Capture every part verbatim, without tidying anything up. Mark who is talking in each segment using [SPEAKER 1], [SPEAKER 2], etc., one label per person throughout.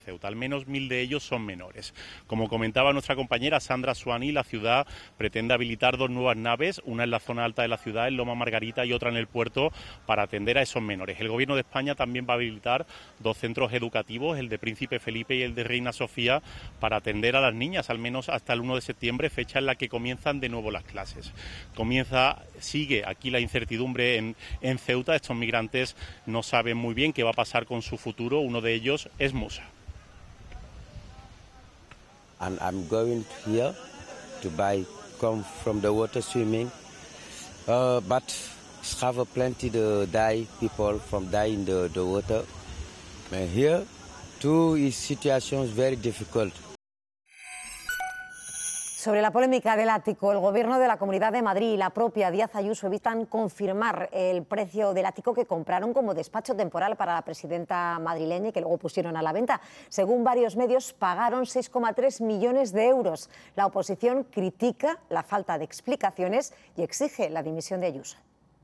[SPEAKER 1] Ceuta. Al menos mil de ellos son menores. Como comentaba nuestra compañera Sandra Suani, la ciudad pretende habilitar dos nuevas naves, una en la zona alta de la ciudad, en Loma Margarita, y otra en el puerto, para atender a esos menores. El Gobierno de España también va a habilitar dos centros educativos, el de Príncipe Felipe y el de Reina Sofía, para atender a las niñas, al menos hasta el uno de septiembre, fecha en la que comienzan de nuevo las clases. Comienza, sigue aquí la incertidumbre en, en Ceuta. Estos migrantes no saben muy bien qué va a pasar con su futuro. Uno de ellos es Musa.
[SPEAKER 2] And I'm going here to buy, come from the water swimming, uh, but have plenty to die people from die in the, the water. And here, too, is situations very difficult.
[SPEAKER 3] Sobre la polémica del ático, el Gobierno de la Comunidad de Madrid y la propia Díaz Ayuso evitan confirmar el precio del ático que compraron como despacho temporal para la presidenta madrileña y que luego pusieron a la venta. Según varios medios, pagaron seis coma tres millones de euros. La oposición critica la falta de explicaciones y exige la dimisión de Ayuso.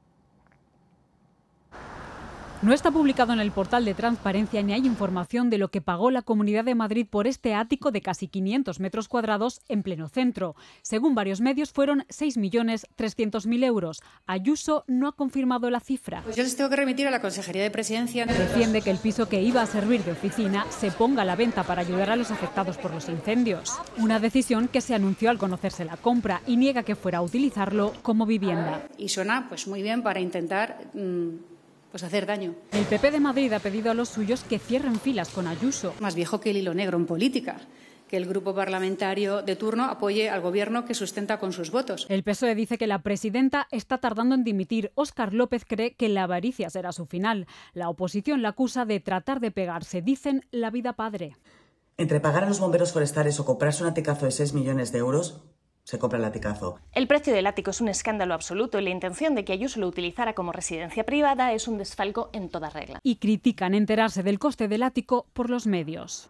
[SPEAKER 4] No está publicado en el portal de transparencia ni hay información de lo que pagó la Comunidad de Madrid por este ático de casi quinientos metros cuadrados en pleno centro. Según varios medios, fueron seis millones trescientos mil euros. Ayuso no ha confirmado la cifra.
[SPEAKER 5] Pues yo les tengo que remitir a la Consejería de Presidencia.
[SPEAKER 4] Defiende que el piso que iba a servir de oficina se ponga a la venta para ayudar a los afectados por los incendios. Una decisión que se anunció al conocerse la compra y niega que fuera a utilizarlo como vivienda.
[SPEAKER 5] Y suena pues muy bien para intentar Mmm, pues hacer daño.
[SPEAKER 4] El P P de Madrid ha pedido a los suyos que cierren filas con Ayuso.
[SPEAKER 5] Más viejo que el hilo negro en política, que el grupo parlamentario de turno apoye al Gobierno que sustenta con sus votos.
[SPEAKER 4] El P S O E dice que la presidenta está tardando en dimitir. Óscar López cree que la avaricia será su final. La oposición la acusa de tratar de pegarse, dicen, la vida padre.
[SPEAKER 6] Entre pagar a los bomberos forestales o comprarse un aticazo de seis millones de euros, se compra el aticazo.
[SPEAKER 7] El precio del ático es un escándalo absoluto y la intención de que Ayuso lo utilizara como residencia privada es un desfalco en toda regla.
[SPEAKER 4] Y critican enterarse del coste del ático por los medios.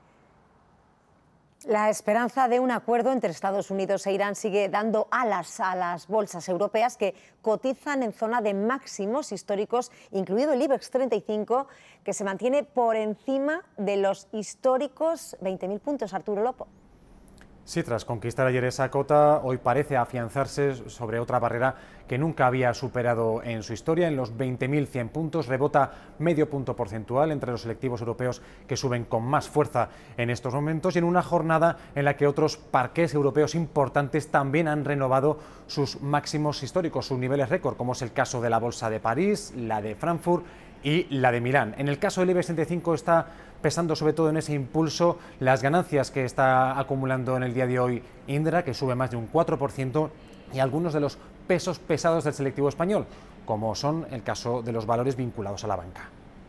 [SPEAKER 3] La esperanza de un acuerdo entre Estados Unidos e Irán sigue dando alas a las bolsas europeas que cotizan en zona de máximos históricos, incluido el IBEX treinta y cinco, que se mantiene por encima de los históricos veinte mil puntos. Arturo Lopo.
[SPEAKER 8] Sí, tras conquistar ayer esa cota, hoy parece afianzarse sobre otra barrera que nunca había superado en su historia. En los veinte mil cien puntos rebota medio punto porcentual entre los selectivos europeos que suben con más fuerza en estos momentos, y en una jornada en la que otros parques europeos importantes también han renovado sus máximos históricos, sus niveles récord, como es el caso de la Bolsa de París, la de Frankfurt y la de Milán. En el caso del IBEX treinta y cinco está pesando sobre todo en ese impulso las ganancias que está acumulando en el día de hoy Indra, que sube más de un cuatro por ciento, y algunos de los pesos pesados del selectivo español, como son el caso de los valores vinculados a la banca.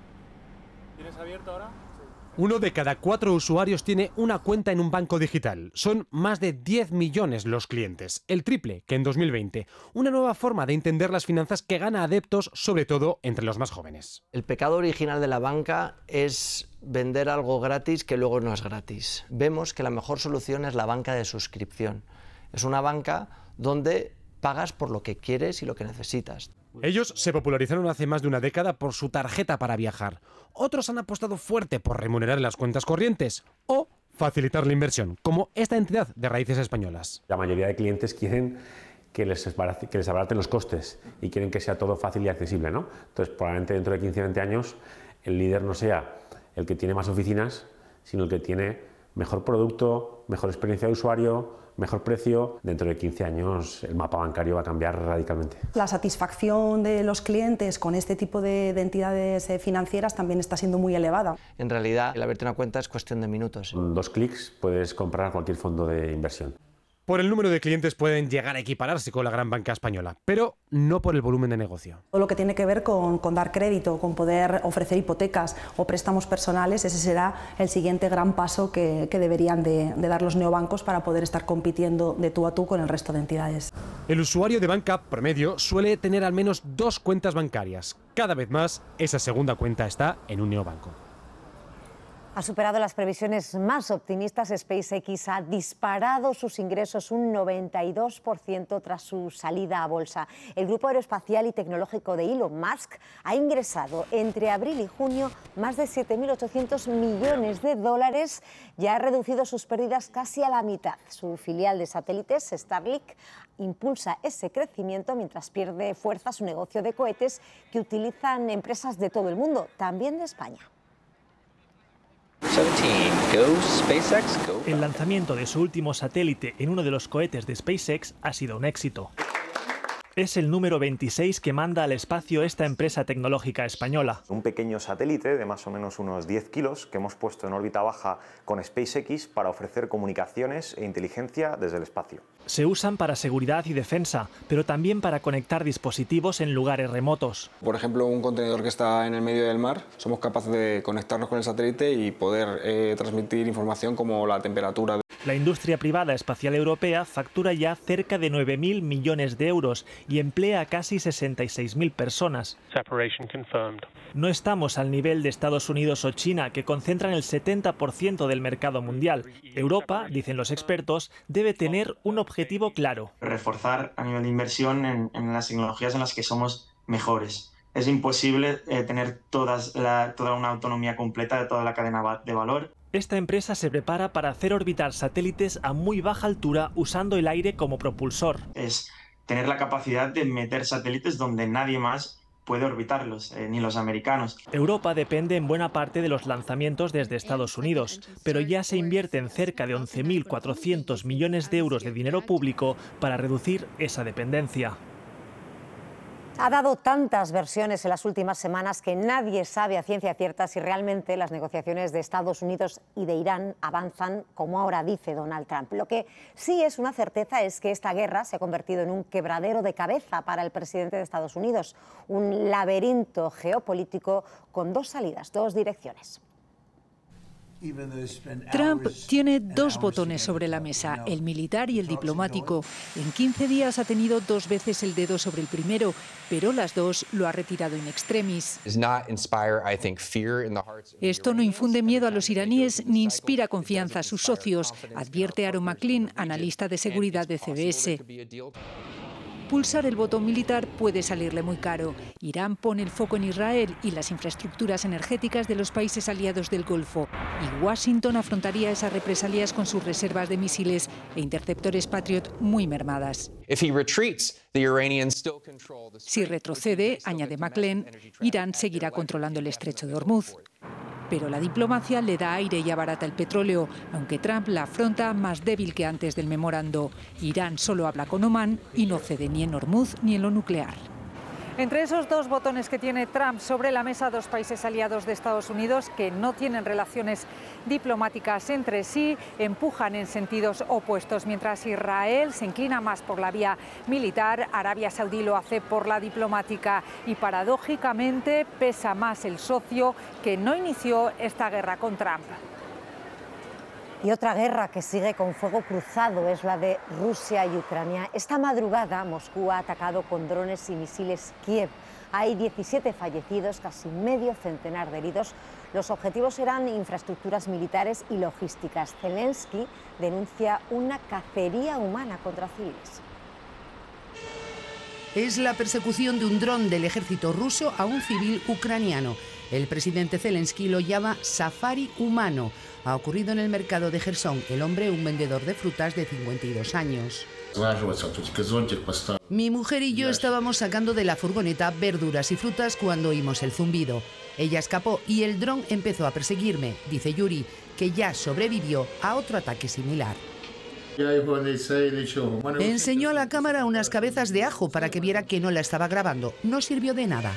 [SPEAKER 9] ¿Tienes abierto ahora? Uno de cada cuatro usuarios tiene una cuenta en un banco digital. Son más de diez millones los clientes, el triple que en dos mil veinte. Una nueva forma de entender las finanzas que gana adeptos, sobre todo entre los más jóvenes.
[SPEAKER 10] El pecado original de la banca es vender algo gratis que luego no es gratis. Vemos que la mejor solución es la banca de suscripción. Es una banca donde pagas por lo que quieres y lo que necesitas.
[SPEAKER 9] Ellos se popularizaron hace más de una década por su tarjeta para viajar. Otros han apostado fuerte por remunerar las cuentas corrientes o facilitar la inversión, como esta entidad de raíces españolas.
[SPEAKER 11] La mayoría de clientes quieren que les, esbarate, que les abaraten los costes y quieren que sea todo fácil y accesible, ¿no? Entonces, probablemente dentro de quince o veinte años el líder no sea el que tiene más oficinas, sino el que tiene mejor producto, mejor experiencia de usuario, mejor precio. Dentro de quince años el mapa bancario va a cambiar radicalmente.
[SPEAKER 12] La satisfacción de los clientes con este tipo de, de entidades financieras también está siendo muy elevada.
[SPEAKER 10] En realidad, el abrirte una cuenta es cuestión de minutos.
[SPEAKER 11] Con dos clics puedes comprar cualquier fondo de inversión.
[SPEAKER 9] Por el número de clientes pueden llegar a equipararse con la gran banca española, pero no por el volumen de negocio.
[SPEAKER 12] Todo lo que tiene que ver con, con dar crédito, con poder ofrecer hipotecas o préstamos personales, ese será el siguiente gran paso que, que deberían de, de dar los neobancos para poder estar compitiendo de tú a tú con el resto de entidades.
[SPEAKER 9] El usuario de banca promedio suele tener al menos dos cuentas bancarias. Cada vez más, esa segunda cuenta está en un neobanco.
[SPEAKER 3] Ha superado las previsiones más optimistas. SpaceX ha disparado sus ingresos un noventa y dos por ciento tras su salida a bolsa. El grupo aeroespacial y tecnológico de Elon Musk ha ingresado entre abril y junio más de siete mil ochocientos millones de dólares y ha reducido sus pérdidas casi a la mitad. Su filial de satélites, Starlink, impulsa ese crecimiento mientras pierde fuerza su negocio de cohetes que utilizan empresas de todo el mundo, también de España.
[SPEAKER 13] El lanzamiento de su último satélite en uno de los cohetes de SpaceX ha sido un éxito. Es el número veintiséis que manda al espacio esta empresa tecnológica española.
[SPEAKER 14] Un pequeño satélite de más o menos unos diez kilos que hemos puesto en órbita baja con SpaceX para ofrecer comunicaciones e inteligencia desde el espacio.
[SPEAKER 13] Se usan para seguridad y defensa, pero también para conectar dispositivos en lugares remotos.
[SPEAKER 15] Por ejemplo, un contenedor que está en el medio del mar, somos capaces de conectarnos con el satélite y poder eh, transmitir información como la temperatura.
[SPEAKER 13] La industria privada espacial europea factura ya cerca de nueve mil millones de euros y emplea a casi sesenta y seis mil personas. No estamos al nivel de Estados Unidos o China, que concentran el setenta por ciento del mercado mundial. Europa, dicen los expertos, debe tener un objetivo claro.
[SPEAKER 16] Reforzar a nivel de inversión en, en las tecnologías en las que somos mejores. Es imposible eh, tener todas la, toda una autonomía completa de toda la cadena de valor.
[SPEAKER 13] Esta empresa se prepara para hacer orbitar satélites a muy baja altura usando el aire como propulsor.
[SPEAKER 16] Es tener la capacidad de meter satélites donde nadie más puede orbitarlos, eh, ni los americanos.
[SPEAKER 13] Europa depende en buena parte de los lanzamientos desde Estados Unidos, pero ya se invierten cerca de once mil cuatrocientos millones de euros de dinero público para reducir esa dependencia.
[SPEAKER 3] Ha dado tantas versiones en las últimas semanas que nadie sabe a ciencia cierta si realmente las negociaciones de Estados Unidos y de Irán avanzan como ahora dice Donald Trump. Lo que sí es una certeza es que esta guerra se ha convertido en un quebradero de cabeza para el presidente de Estados Unidos, un laberinto geopolítico con dos salidas, dos direcciones.
[SPEAKER 17] Trump tiene dos botones sobre la mesa, el militar y el diplomático. En quince días ha tenido dos veces el dedo sobre el primero, pero las dos lo ha retirado in extremis. Esto no infunde miedo a los iraníes ni inspira confianza a sus socios, advierte Aaron McLean, analista de seguridad de C B S. Pulsar el botón militar puede salirle muy caro. Irán pone el foco en Israel y las infraestructuras energéticas de los países aliados del Golfo. Y Washington afrontaría esas represalias con sus reservas de misiles e interceptores Patriot muy mermadas. Si retrocede, añade McLean, Irán seguirá controlando el estrecho de Hormuz. Pero la diplomacia le da aire y abarata el petróleo, aunque Trump la afronta más débil que antes del memorando. Irán solo habla con Omán y no cede ni en Hormuz ni en lo nuclear.
[SPEAKER 18] Entre esos dos botones que tiene Trump sobre la mesa, dos países aliados de Estados Unidos que no tienen relaciones diplomáticas entre sí, empujan en sentidos opuestos. Mientras Israel se inclina más por la vía militar, Arabia Saudí lo hace por la diplomática y paradójicamente pesa más el socio que no inició esta guerra con Trump.
[SPEAKER 3] Y otra guerra que sigue con fuego cruzado es la de Rusia y Ucrania. Esta madrugada Moscú ha atacado con drones y misiles Kiev. Hay diecisiete fallecidos, casi medio centenar de heridos. Los objetivos eran infraestructuras militares y logísticas. Zelensky denuncia una cacería humana contra civiles.
[SPEAKER 19] Es la persecución de un dron del ejército ruso a un civil ucraniano. El presidente Zelensky lo llama safari humano. Ha ocurrido en el mercado de Jersón. El hombre, un vendedor de frutas de cincuenta y dos años. Mi mujer y yo estábamos sacando de la furgoneta verduras y frutas cuando oímos el zumbido. Ella escapó y el dron empezó a perseguirme, dice Yuri, que ya sobrevivió a otro ataque similar. Enseñó a la cámara unas cabezas de ajo para que viera que no la estaba grabando. No sirvió de nada.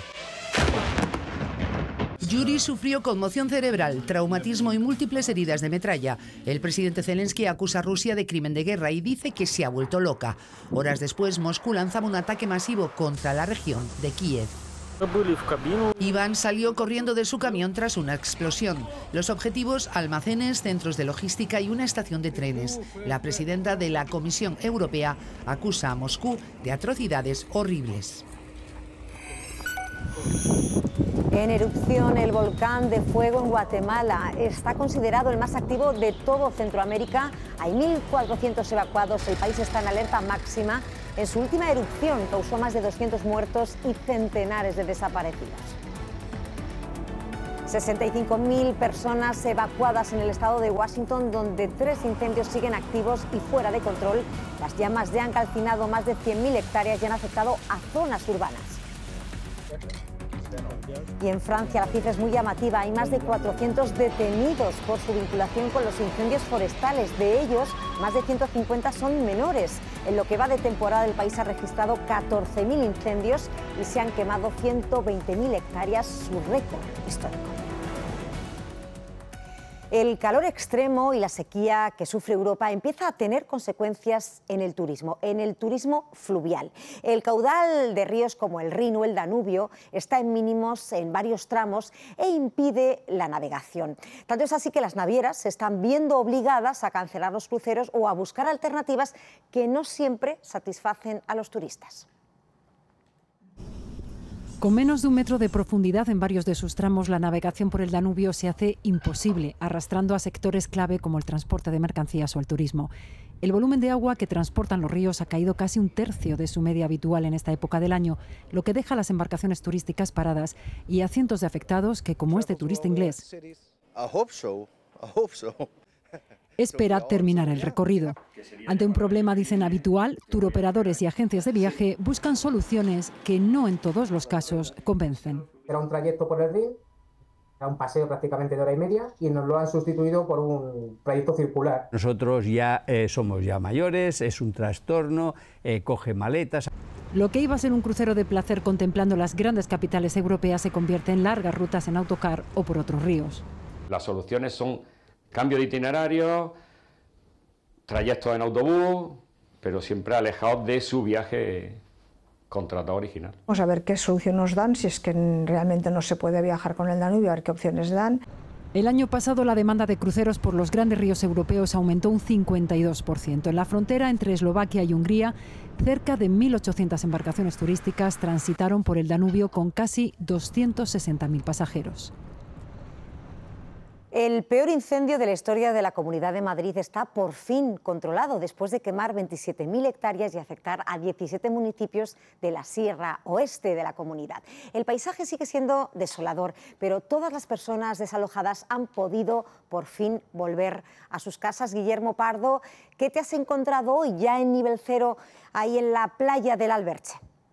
[SPEAKER 19] Yuri sufrió conmoción cerebral, traumatismo y múltiples heridas de metralla. El presidente Zelensky acusa a Rusia de crimen de guerra y dice que se ha vuelto loca. Horas después, Moscú lanzaba un ataque masivo contra la región de Kiev. Iván salió corriendo de su camión tras una explosión. Los objetivos, almacenes, centros de logística y una estación de trenes. La presidenta de la Comisión Europea acusa a Moscú de atrocidades horribles.
[SPEAKER 3] En erupción, el volcán de fuego en Guatemala está considerado el más activo de todo Centroamérica. Hay mil cuatrocientos evacuados, el país está en alerta máxima. En su última erupción causó más de doscientos muertos y centenares de desaparecidos. sesenta y cinco mil personas evacuadas en el estado de Washington, donde tres incendios siguen activos y fuera de control. Las llamas ya han calcinado más de cien mil hectáreas y han afectado a zonas urbanas. Y en Francia la cifra es muy llamativa. Hay más de cuatrocientos detenidos por su vinculación con los incendios forestales. De ellos, más de ciento cincuenta son menores. En lo que va de temporada, el país ha registrado catorce mil incendios y se han quemado ciento veinte mil hectáreas, su récord histórico. El calor extremo y la sequía que sufre Europa empieza a tener consecuencias en el turismo, en el turismo fluvial. El caudal de ríos como el Rin o el Danubio está en mínimos en varios tramos e impide la navegación. Tanto es así que las navieras se están viendo obligadas a cancelar los cruceros o a buscar alternativas que no siempre satisfacen a los turistas.
[SPEAKER 4] Con menos de un metro de profundidad en varios de sus tramos, la navegación por el Danubio se hace imposible, arrastrando a sectores clave como el transporte de mercancías o el turismo. El volumen de agua que transportan los ríos ha caído casi un tercio de su media habitual en esta época del año, lo que deja a las embarcaciones turísticas paradas y a cientos de afectados que, como este turista inglés, espera terminar el recorrido. Ante un problema, dicen, habitual, turoperadores y agencias de viaje buscan soluciones que no en todos los casos convencen.
[SPEAKER 20] Era un trayecto por el Rin, era un paseo prácticamente de hora y media y nos lo han sustituido por un trayecto circular.
[SPEAKER 21] Nosotros ya eh, somos ya mayores, es un trastorno, eh, coge maletas.
[SPEAKER 4] Lo que iba a ser un crucero de placer contemplando las grandes capitales europeas se convierte en largas rutas en autocar o por otros ríos.
[SPEAKER 22] Las soluciones son cambio de itinerario, trayectos en autobús, pero siempre alejados de su viaje contratado original.
[SPEAKER 23] Vamos a ver qué solución nos dan, si es que realmente no se puede viajar con el Danubio, a ver qué opciones dan.
[SPEAKER 4] El año pasado la demanda de cruceros por los grandes ríos europeos aumentó un cincuenta y dos por ciento. En la frontera entre Eslovaquia y Hungría, cerca de mil ochocientas embarcaciones turísticas transitaron por el Danubio con casi doscientos sesenta mil pasajeros.
[SPEAKER 3] El peor incendio de la historia de la Comunidad de Madrid está por fin controlado después de quemar veintisiete mil hectáreas y afectar a diecisiete municipios de la Sierra Oeste de la comunidad. El paisaje sigue siendo desolador, pero todas las personas desalojadas han podido por fin volver a sus casas. Guillermo Pardo, ¿qué te has encontrado hoy ya en nivel cero ahí en la playa del Alberche?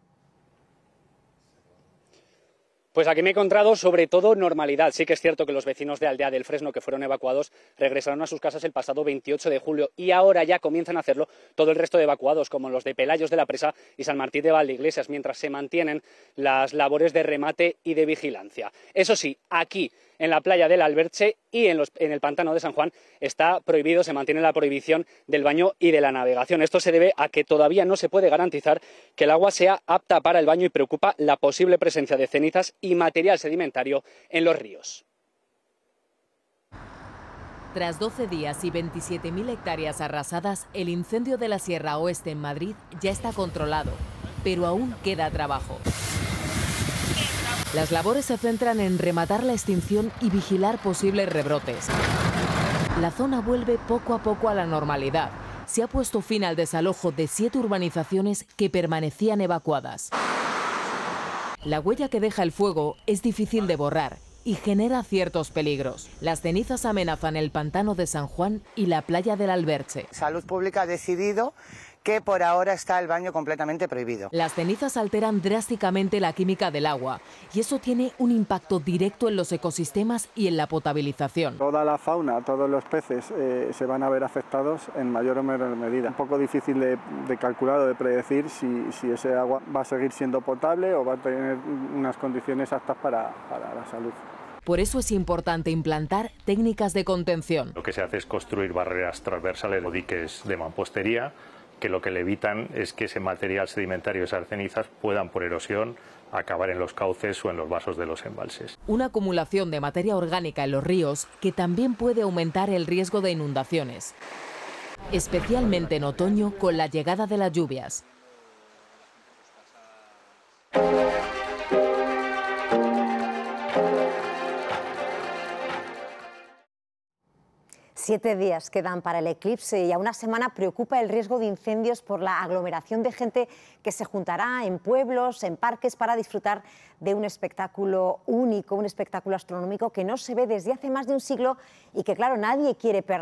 [SPEAKER 24] Pues aquí me he encontrado sobre todo normalidad. Sí que es cierto que los vecinos de Aldea del Fresno que fueron evacuados regresaron a sus casas el pasado veintiocho de julio y ahora ya comienzan a hacerlo todo el resto de evacuados, como los de Pelayos de la Presa y San Martín de Valdeiglesias, mientras se mantienen las labores de remate y de vigilancia. Eso sí, aquí en la playa del Alberche y en, los, en el pantano de San Juan está prohibido, se mantiene la prohibición del baño y de la navegación. Esto se debe a que todavía no se puede garantizar que el agua sea apta para el baño y preocupa la posible presencia de cenizas y material sedimentario en los ríos.
[SPEAKER 25] Tras doce días y veintisiete mil hectáreas arrasadas, el incendio de la Sierra Oeste en Madrid ya está controlado, pero aún queda trabajo. Las labores se centran en rematar la extinción y vigilar posibles rebrotes. La zona vuelve poco a poco a la normalidad. Se ha puesto fin al desalojo de siete urbanizaciones que permanecían evacuadas. La huella que deja el fuego es difícil de borrar y genera ciertos peligros. Las cenizas amenazan el pantano de San Juan y la playa del Alberche.
[SPEAKER 26] Salud Pública ha decidido que por ahora está el baño completamente prohibido.
[SPEAKER 25] Las cenizas alteran drásticamente la química del agua y eso tiene un impacto directo en los ecosistemas y en la potabilización.
[SPEAKER 27] Toda la fauna, todos los peces eh, se van a ver afectados en mayor o menor medida. Un poco difícil de, de calcular o de predecir si, si ese agua va a seguir siendo potable o va a tener unas condiciones aptas para, para la salud.
[SPEAKER 25] Por eso es importante implantar técnicas de contención.
[SPEAKER 1] Lo que se hace es construir barreras transversales o diques de mampostería, que lo que le evitan es que ese material sedimentario, esas cenizas, puedan por erosión acabar en los cauces o en los vasos de los embalses.
[SPEAKER 25] Una acumulación de materia orgánica en los ríos que también puede aumentar el riesgo de inundaciones, especialmente en otoño con la llegada de las lluvias.
[SPEAKER 3] Siete días quedan para el eclipse y a una semana preocupa el riesgo de incendios por la aglomeración de gente que se juntará en pueblos, en parques, para disfrutar de un espectáculo único, un espectáculo astronómico que no se ve desde hace más de un siglo y que, claro, nadie quiere perder.